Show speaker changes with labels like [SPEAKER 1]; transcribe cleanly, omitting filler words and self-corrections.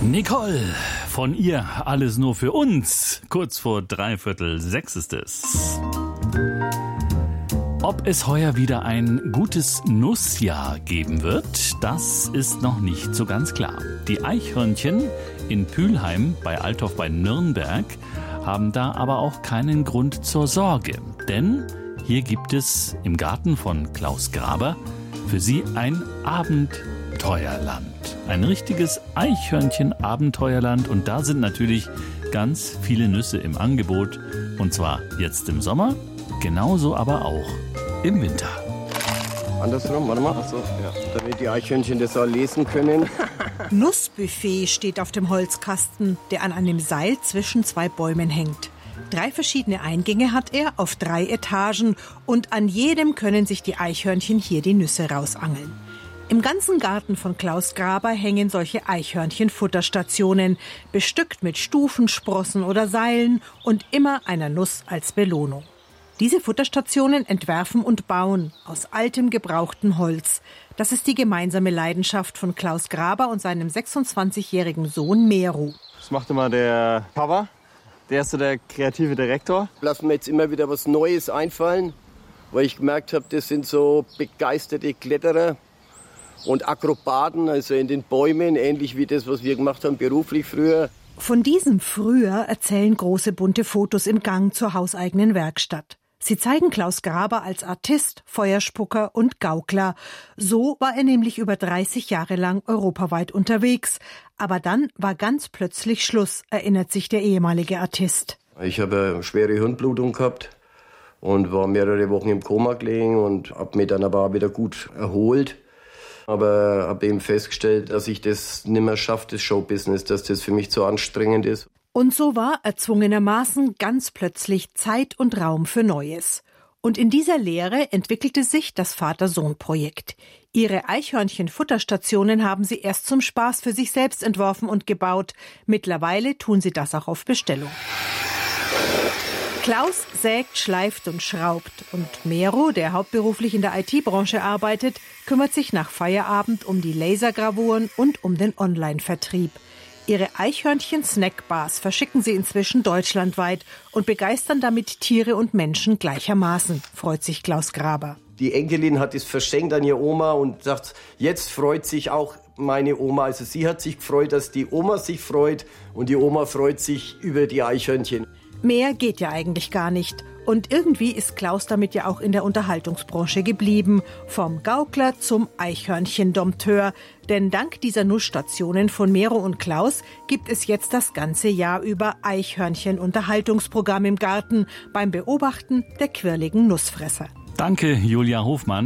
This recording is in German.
[SPEAKER 1] Nicole, von ihr alles nur für uns. Kurz vor 5:45 ist es. Ob es heuer wieder ein gutes Nussjahr geben wird, das ist noch nicht so ganz klar. Die Eichhörnchen in Pülheim bei Althoff bei Nürnberg haben da aber auch keinen Grund zur Sorge. Denn hier gibt es im Garten von Klaus Graber für sie ein Abenteuerland. Ein richtiges Eichhörnchen-Abenteuerland. Und da sind natürlich ganz viele Nüsse im Angebot. Und zwar jetzt im Sommer, genauso aber auch im Winter.
[SPEAKER 2] Andersrum, warte mal. Achso, ja. Damit die Eichhörnchen das auch lesen können.
[SPEAKER 3] Nussbuffet steht auf dem Holzkasten, der an einem Seil zwischen zwei Bäumen hängt. 3 verschiedene Eingänge hat er auf 3 Etagen und an jedem können sich die Eichhörnchen hier die Nüsse rausangeln. Im ganzen Garten von Klaus Graber hängen solche Eichhörnchen-Futterstationen, bestückt mit Stufen, Sprossen oder Seilen und immer einer Nuss als Belohnung. Diese Futterstationen entwerfen und bauen aus altem, gebrauchtem Holz. Das ist die gemeinsame Leidenschaft von Klaus Graber und seinem 26-jährigen Sohn Meru.
[SPEAKER 4] Das macht immer der Papa, der ist so der kreative Direktor.
[SPEAKER 2] Lassen mir jetzt immer wieder was Neues einfallen, weil ich gemerkt habe, das sind so begeisterte Kletterer und Akrobaten, also in den Bäumen, ähnlich wie das, was wir gemacht haben beruflich früher.
[SPEAKER 3] Von diesem Früher erzählen große bunte Fotos im Gang zur hauseigenen Werkstatt. Sie zeigen Klaus Graber als Artist, Feuerspucker und Gaukler. So war er nämlich über 30 Jahre lang europaweit unterwegs. Aber dann war ganz plötzlich Schluss, erinnert sich der ehemalige Artist.
[SPEAKER 2] Ich habe eine schwere Hirnblutung gehabt und war mehrere Wochen im Koma gelegen und habe mich dann aber auch wieder gut erholt. Aber habe eben festgestellt, dass ich das nicht mehr schaffe, das Showbusiness, dass das für mich zu anstrengend ist.
[SPEAKER 3] Und so war erzwungenermaßen ganz plötzlich Zeit und Raum für Neues. Und in dieser Leere entwickelte sich das Vater-Sohn-Projekt. Ihre Eichhörnchen-Futterstationen haben sie erst zum Spaß für sich selbst entworfen und gebaut. Mittlerweile tun sie das auch auf Bestellung. Klaus sägt, schleift und schraubt. Und Meru, der hauptberuflich in der IT-Branche arbeitet, kümmert sich nach Feierabend um die Lasergravuren und um den Online-Vertrieb. Ihre Eichhörnchen-Snackbars verschicken sie inzwischen deutschlandweit und begeistern damit Tiere und Menschen gleichermaßen, freut sich Klaus Graber.
[SPEAKER 2] Die Enkelin hat es verschenkt an ihre Oma und sagt, jetzt freut sich auch meine Oma. Also sie hat sich gefreut, dass die Oma sich freut und die Oma freut sich über die Eichhörnchen.
[SPEAKER 3] Mehr geht ja eigentlich gar nicht. Und irgendwie ist Klaus damit ja auch in der Unterhaltungsbranche geblieben. Vom Gaukler zum Eichhörnchen-Dompteur. Denn dank dieser Nussstationen von Meru und Klaus gibt es jetzt das ganze Jahr über Eichhörnchen-Unterhaltungsprogramm im Garten beim Beobachten der quirligen Nussfresser.
[SPEAKER 1] Danke, Julia Hofmann.